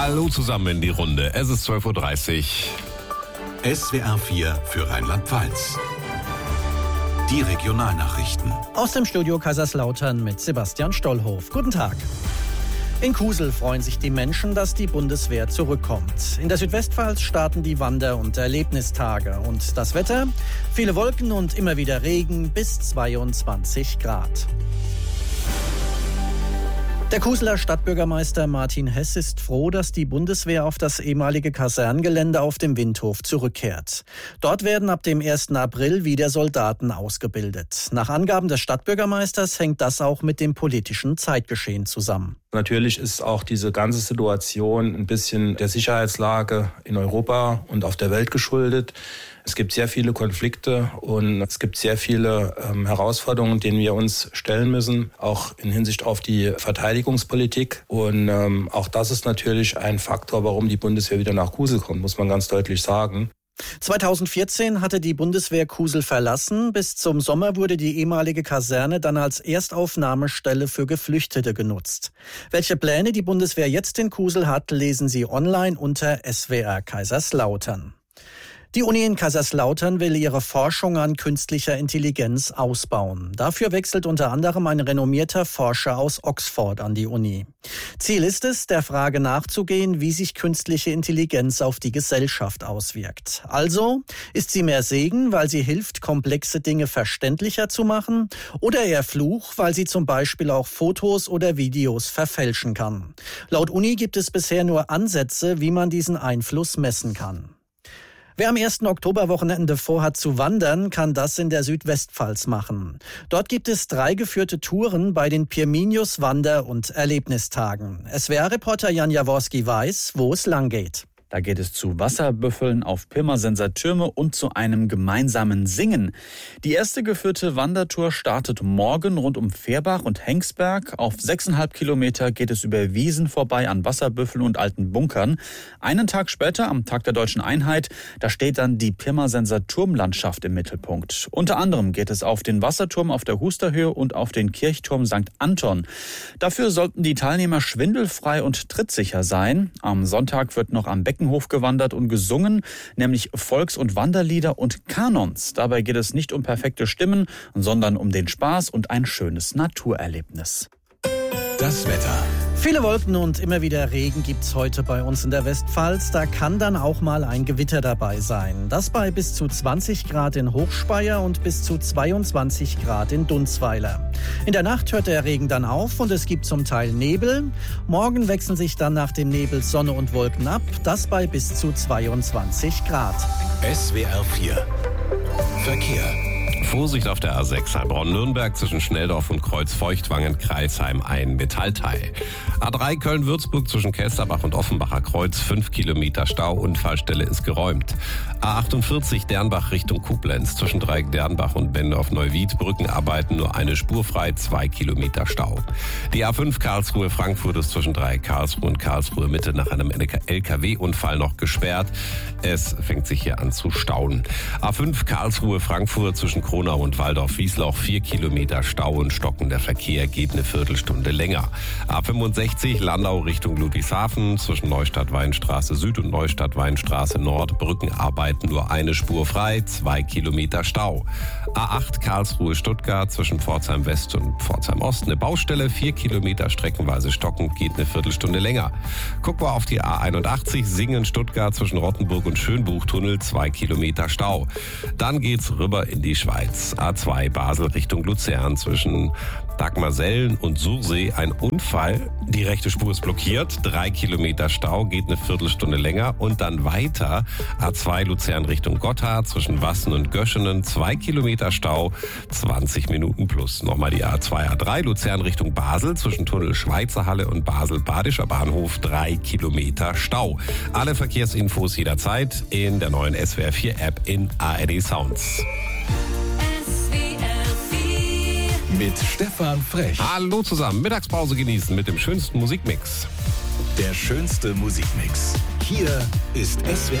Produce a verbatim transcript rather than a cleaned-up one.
Hallo zusammen in die Runde. Es ist zwölf Uhr dreißig. S W R vier für Rheinland-Pfalz. Die Regionalnachrichten. Aus dem Studio Kaiserslautern mit Sebastian Stollhof. Guten Tag. In Kusel freuen sich die Menschen, dass die Bundeswehr zurückkommt. In der Südwestpfalz starten die Wander- und Erlebnistage. Und das Wetter? Viele Wolken und immer wieder Regen bis zweiundzwanzig Grad. Der Kuseler Stadtbürgermeister Martin Hess ist froh, dass die Bundeswehr auf das ehemalige Kasernengelände auf dem Windhof zurückkehrt. Dort werden ab dem ersten April wieder Soldaten ausgebildet. Nach Angaben des Stadtbürgermeisters hängt das auch mit dem politischen Zeitgeschehen zusammen. Natürlich ist auch diese ganze Situation ein bisschen der Sicherheitslage in Europa und auf der Welt geschuldet. Es gibt sehr viele Konflikte und es gibt sehr viele ähm, Herausforderungen, denen wir uns stellen müssen, auch in Hinsicht auf die Verteidigungspolitik. Und ähm, auch das ist natürlich ein Faktor, warum die Bundeswehr wieder nach Kusel kommt, muss man ganz deutlich sagen. zweitausendvierzehn hatte die Bundeswehr Kusel verlassen. Bis zum Sommer wurde die ehemalige Kaserne dann als Erstaufnahmestelle für Geflüchtete genutzt. Welche Pläne die Bundeswehr jetzt in Kusel hat, lesen Sie online unter S W R Kaiserslautern. Die Uni in Kaiserslautern will ihre Forschung an künstlicher Intelligenz ausbauen. Dafür wechselt unter anderem ein renommierter Forscher aus Oxford an die Uni. Ziel ist es, der Frage nachzugehen, wie sich künstliche Intelligenz auf die Gesellschaft auswirkt. Also, ist sie mehr Segen, weil sie hilft, komplexe Dinge verständlicher zu machen, oder eher Fluch, weil sie zum Beispiel auch Fotos oder Videos verfälschen kann? Laut Uni gibt es bisher nur Ansätze, wie man diesen Einfluss messen kann. Wer am ersten Oktoberwochenende vorhat zu wandern, kann das in der Südwestpfalz machen. Dort gibt es drei geführte Touren bei den Pirminius Wander- und Erlebnistagen. S W R-Reporter Jan Jaworski weiß, wo es lang geht. Da geht es zu Wasserbüffeln auf Pirmasenser Türme und zu einem gemeinsamen Singen. Die erste geführte Wandertour startet morgen rund um Fehrbach und Hengsberg. Auf sechseinhalb Kilometer geht es über Wiesen vorbei an Wasserbüffeln und alten Bunkern. Einen Tag später, am Tag der Deutschen Einheit, da steht dann die Pirmasenser Turmlandschaft im Mittelpunkt. Unter anderem geht es auf den Wasserturm auf der Husterhöhe und auf den Kirchturm Sankt Anton. Dafür sollten die Teilnehmer schwindelfrei und trittsicher sein. Am Sonntag wird noch am Beckenhof gewandert und gesungen, nämlich Volks- und Wanderlieder und Kanons. Dabei geht es nicht um perfekte Stimmen, sondern um den Spaß und ein schönes Naturerlebnis. Das Wetter. Viele Wolken und immer wieder Regen gibt's heute bei uns in der Westpfalz. Da kann dann auch mal ein Gewitter dabei sein. Das bei bis zu zwanzig Grad in Hochspeyer und bis zu zweiundzwanzig Grad in Dunzweiler. In der Nacht hört der Regen dann auf und es gibt zum Teil Nebel. Morgen wechseln sich dann nach dem Nebel Sonne und Wolken ab. Das bei bis zu zweiundzwanzig Grad. S W R vier. Verkehr. Vorsicht auf der A sechs Heilbronn-Nürnberg zwischen Schnelldorf und Kreuz-Feuchtwangen-Kreisheim ein Metallteil. A drei Köln-Würzburg zwischen Kelsterbach und Offenbacher Kreuz fünf Kilometer Stau, Unfallstelle ist geräumt. A achtundvierzig Dernbach Richtung Koblenz zwischen Dreieck Dernbach und Bendorf-Neuwied Brückenarbeiten nur eine Spur frei, zwei Kilometer Stau. Die A fünf Karlsruhe-Frankfurt ist zwischen Dreieck Karlsruhe und Karlsruhe Mitte nach einem L K W-Unfall noch gesperrt. Es fängt sich hier an zu stauen. A fünf Karlsruhe-Frankfurt zwischen Kronau und Waldorf-Wiesloch vier Kilometer Stau und stockender Verkehr, geht eine Viertelstunde länger. A fünfundsechzig Landau Richtung Ludwigshafen zwischen Neustadt-Weinstraße Süd und Neustadt-Weinstraße Nord Brückenarbeiten nur eine Spur frei, zwei Kilometer Stau. A acht Karlsruhe-Stuttgart zwischen Pforzheim West und Pforzheim Ost eine Baustelle, vier Kilometer streckenweise stockend, geht eine Viertelstunde länger. Gucken wir auf die A einundachtzig Singen-Stuttgart zwischen Rottenburg und Schönbuchtunnel, zwei Kilometer Stau. Dann geht's rüber in die Schweiz. A zwei Basel Richtung Luzern zwischen Dagmarsellen und Sursee ein Unfall. Die rechte Spur ist blockiert. Drei Kilometer Stau, geht eine Viertelstunde länger. Und dann weiter A zwei Luzern Richtung Gotthard zwischen Wassen und Göschenen. Zwei Kilometer Stau, zwanzig Minuten plus. Nochmal die A zwei A drei Luzern Richtung Basel zwischen Tunnel Schweizer Halle und Basel Badischer Bahnhof. Drei Kilometer Stau. Alle Verkehrsinfos jederzeit in der neuen S W R vier App in A R D Sounds. Mit Stefan Frech. Hallo zusammen, Mittagspause genießen mit dem schönsten Musikmix. Der schönste Musikmix. Hier ist S W R